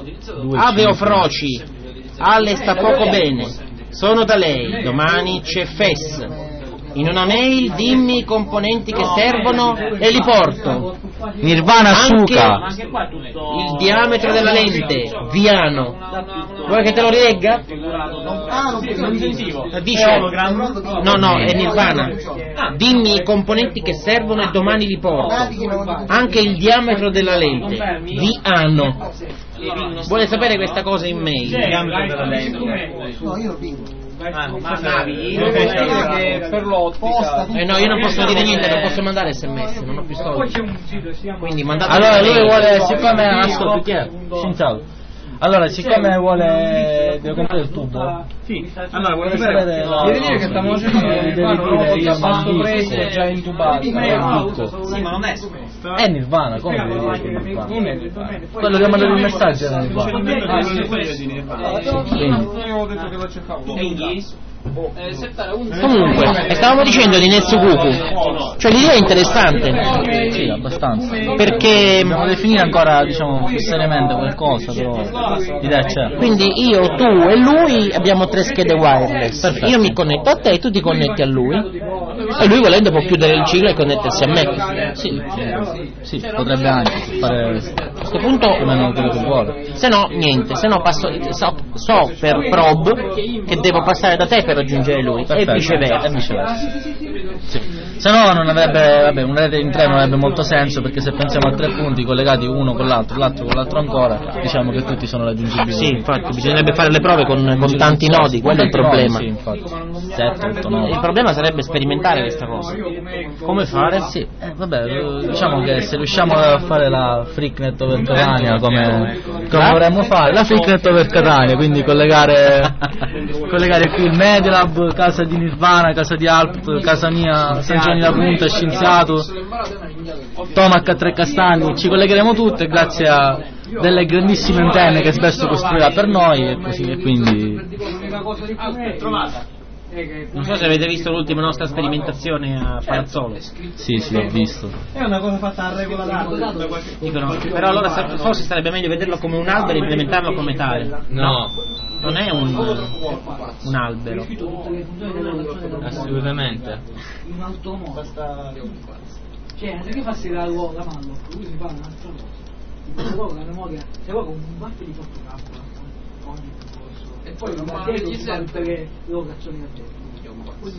Aveo Froci, Ale sta poco bene, sono da lei, domani c'è FES. In una mail dimmi i componenti che servono e li porto. Nirvana Suka. Il diametro della lente, Viano. Vuoi che te lo rilegga? Dice, no, è Nirvana. Dimmi i componenti che servono e domani li porto. Anche il diametro della lente, Viano. Vuole sapere questa cosa in mail? Il diametro della lente. No, io lo bingo. Per l'ottica. No, io non posso dire niente, non posso mandare sms, non ho più soldi. Quindi mandate. Allora lui vuole, siccome ascolta, chi è? Shinzawa. Allora, siccome vuole, devo comprare il tubo. Sì, allora vuole sapere, devi dire che stiamo facendo io basso prezzo e già intubato. Sì, ma non è È Nirvana, come devi dire che è Nirvana? Non è Nirvana. Quello che ha mandato il messaggio era Nirvana. Avevo detto che lo cercavo. Comunque, stavamo dicendo di Netsukuku. Cioè l'idea è interessante. Sì, abbastanza. Perché dobbiamo definire ancora, diciamo, più seriamente qualcosa, però l'idea c'è. Quindi io, tu e lui abbiamo 3 schede wireless. Perfetto. Io mi connetto a te e tu ti connetti a lui. E lui volendo può chiudere il ciclo e connettersi a me. Sì, potrebbe anche fare A questo punto meno quello che vuole. se no niente, se no so per prob che devo passare da te per raggiungere lui. Perfetto. E viceversa. Sì. Se no non avrebbe, una rete in 3 non avrebbe molto senso, perché se pensiamo a 3 punti collegati uno con l'altro con l'altro ancora, diciamo che tutti sono raggiungibili. Sì, infatti bisognerebbe fare le prove con tanti nodi, quello è il problema. Sì, infatti. 7, 8, 9. Il problema sarebbe sperimentare questa cosa. Come fare? Sì, diciamo che se riusciamo a fare la Freaknet over Catania come vorremmo fare, la Freaknet over Catania, quindi collegare qui il Media Lab, casa di Nirvana, casa di Alp, casa mia, San Giovanni da Punta, Scienziato, Tomac a 3 Castagni, ci collegheremo tutte grazie a delle grandissime antenne che spesso costruirà per noi e così, e quindi Non so se avete visto l'ultima nostra sperimentazione a Palazzolo. sì, l'ho visto. È una cosa fatta a regola d'arte. Però allora forse sarebbe meglio vederlo come un albero e implementarlo come tale. No, Non è un albero. assolutamente. In automodo cioè anziché farsi la mano lui si fa un'altra cosa la memoria se vuoi con un batte di fotocamera e poi non va dietro si fa tutte le locazioni a dentro così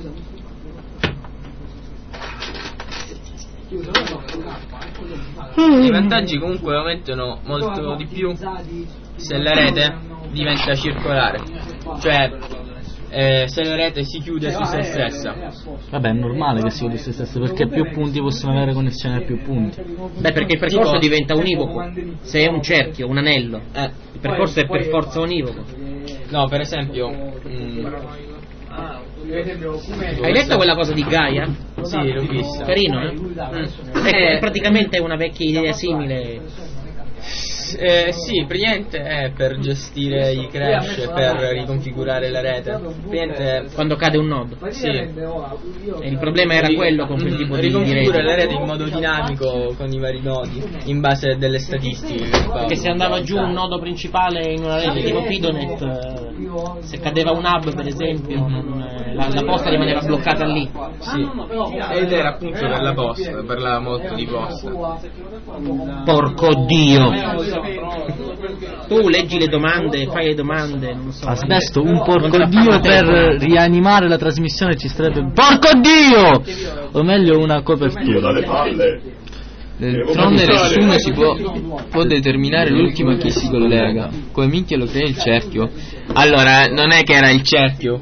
I vantaggi comunque aumentano molto di più se la rete diventa circolare, cioè se la rete si chiude su se stessa. Vabbè, è normale che si chiude su se stessa, perché più punti possono avere connessione a più punti. Beh, perché il percorso diventa univoco. Se è un cerchio, un anello, il percorso è per forza univoco. No, per esempio Hai letto quella cosa di Gaia? sì, l'ho vista. Carino, eh? Praticamente è una vecchia idea simile. Sì, praticamente è per gestire i crash, per riconfigurare la rete. Quando cade un nodo. Sì. E il problema era quello con quel tipo di riconfigura rete. la rete in modo dinamico con i vari nodi in base a delle statistiche. Perché se andava giù un nodo principale in una rete tipo Fidonet, se cadeva un hub per esempio, la posta rimaneva bloccata lì. Sì. Ed era appunto per la posta, parlava molto di posta. Porco Dio! Tu leggi le domande, fai le domande, non so. Adesso un porco Dio per rianimare la trasmissione ci sarebbe porco Dio! O meglio una copertura. D'altronde nessuno può determinare l'ultimo a chi si collega. Come minchia lo crea il cerchio? Allora, non è che era il cerchio.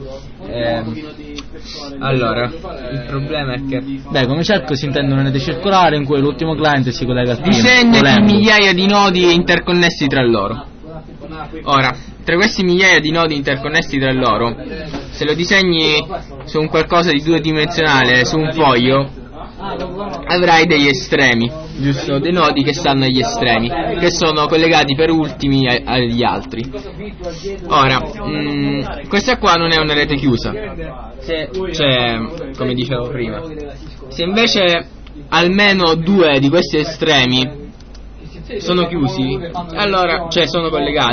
Allora, il problema è che Beh, come cerchio si intende una rete circolare in cui l'ultimo client si collega al primo. disegna di migliaia di nodi interconnessi tra loro. Ora, tra questi migliaia di nodi interconnessi tra loro, se lo disegni su un qualcosa di 2-dimensionale, su un foglio, avrai degli estremi, giusto? Dei nodi che stanno agli estremi, che sono collegati per ultimi agli altri. Ora, questa qua non è una rete chiusa, cioè, come dicevo prima. Se invece almeno 2 di questi estremi sono chiusi, allora, cioè sono collegati,